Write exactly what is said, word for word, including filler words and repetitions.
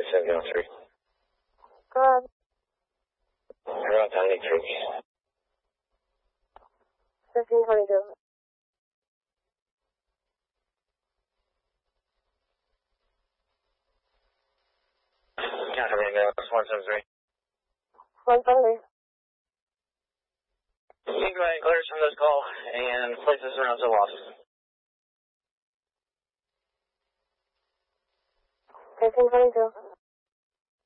seven oh three. Go ahead. We're on Tiny Creek. fifteen twenty-two. Yeah, how many minutes? one seven three. one seventy. You can go ahead and clear some of this call and place this around to loss. fifteen twenty-two.